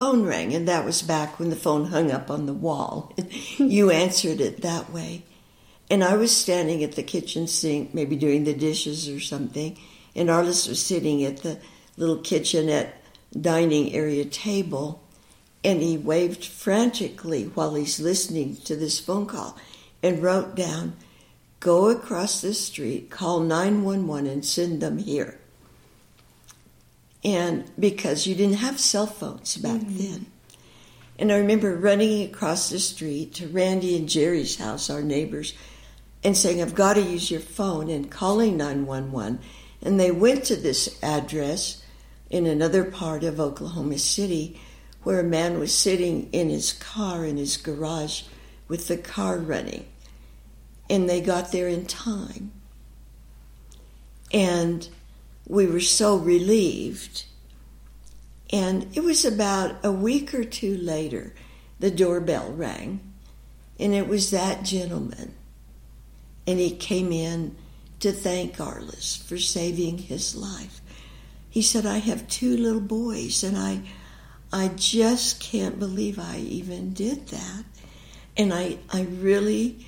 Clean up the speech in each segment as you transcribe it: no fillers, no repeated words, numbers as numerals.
phone rang, and that was back when the phone hung up on the wall. You answered it that way. And I was standing at the kitchen sink, maybe doing the dishes or something, and Arliss was sitting at the little kitchenette dining area table, and he waved frantically while he's listening to this phone call and wrote down, "Go across the street, call 911 and send them here." And because you didn't have cell phones back then. And I remember running across the street to Randy and Jerry's house, our neighbors, and saying, "I've got to use your phone," and calling 911. And they went to this address in another part of Oklahoma City where a man was sitting in his car in his garage with the car running. And they got there in time. And we were so relieved. And it was about a week or two later, the doorbell rang. And it was that gentleman. And he came in to thank Arliss for saving his life. He said, "I have 2 little boys, and I just can't believe I even did that." And I really,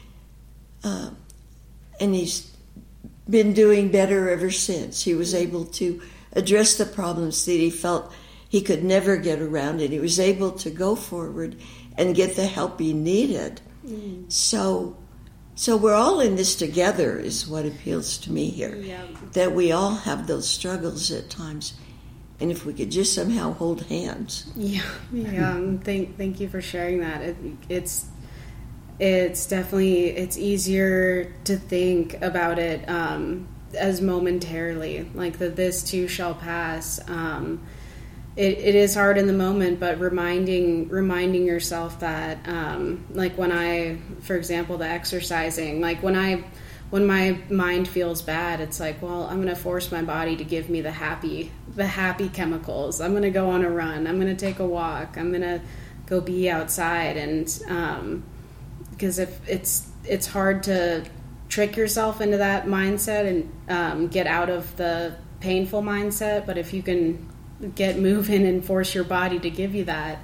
and he's been doing better ever since. He was able to address the problems that he felt he could never get around, and he was able to go forward and get the help he needed. So we're all in this together is what appeals to me here. Yeah. That we all have those struggles at times. And if we could just somehow hold hands. Yeah. Thank you for sharing that. It's definitely, it's easier to think about it as momentarily, like that this too shall pass. It is hard in the moment, but reminding yourself that, like when I, for example, the exercising, like when my mind feels bad, it's like, well, I'm going to force my body to give me the happy chemicals. I'm going to go on a run. I'm going to take a walk. I'm going to go be outside. And, because if it's hard to trick yourself into that mindset and, get out of the painful mindset. But if you can get moving and force your body to give you that,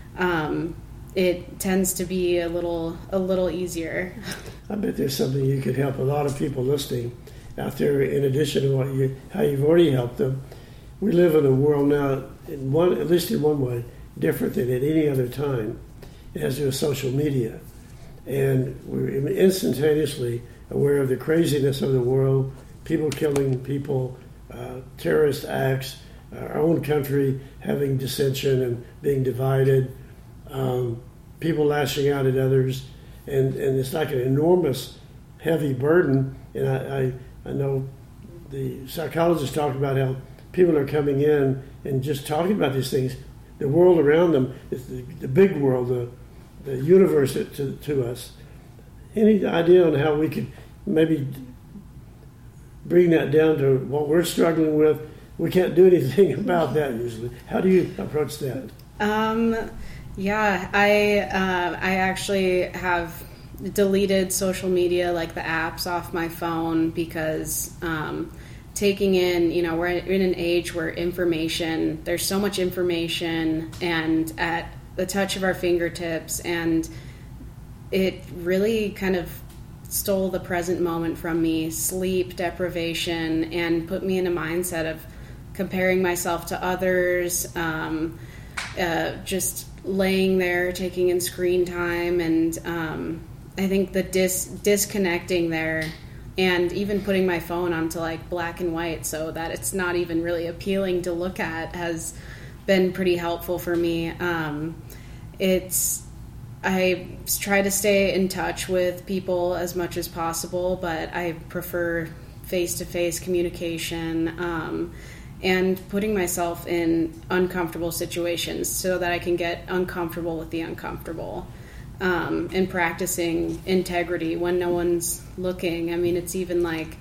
it tends to be a little easier. I bet there's something you could help a lot of people listening out there. In addition to how you've already helped them, we live in a world now, at least in one way, different than at any other time. It has to do with social media, and we're instantaneously aware of the craziness of the world, people killing people, terrorist acts, our own country having dissension and being divided, people lashing out at others, and it's like an enormous, heavy burden. And I know the psychologists talk about how people are coming in and just talking about these things. The world around them is the big world, the universe to us. Any idea on how we could maybe bring that down to what we're struggling with? We can't do anything about that usually. How do you approach that? Yeah, I actually have deleted social media, like the apps, off my phone because taking in, we're in an age where there's so much information and at the touch of our fingertips, and it really kind of stole the present moment from me, sleep deprivation, and put me in a mindset of comparing myself to others, just laying there, taking in screen time, and I think the disconnecting there, and even putting my phone onto like black and white so that it's not even really appealing to look at, has been pretty helpful for me. I try to stay in touch with people as much as possible, but I prefer face-to-face communication, and putting myself in uncomfortable situations so that I can get uncomfortable with the uncomfortable, and practicing integrity when no one's looking. I mean, it's even like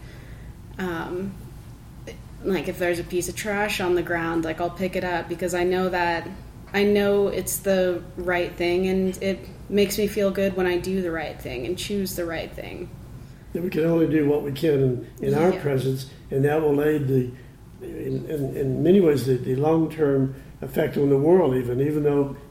if there's a piece of trash on the ground, like I'll pick it up because I know it's the right thing, and it makes me feel good when I do the right thing and choose the right thing. We can only do what we can in our presence, and that will aid in many ways the long-term effect on the world, even though